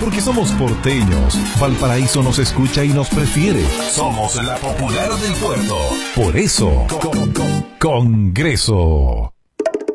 porque somos porteños. Valparaíso nos escucha y nos prefiere. Somos la popular del puerto. Por eso, Congreso.